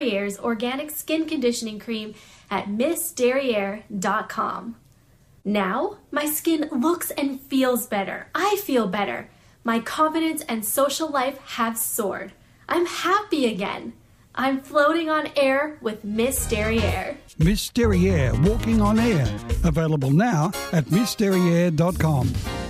Derriere's organic skin conditioning cream at MissDerriere.com. Now, my skin looks and feels better. I feel better. My confidence and social life have soared. I'm happy again. I'm floating on air with Miss Derriere. Miss Derriere, walking on air. Available now at MissDerriere.com.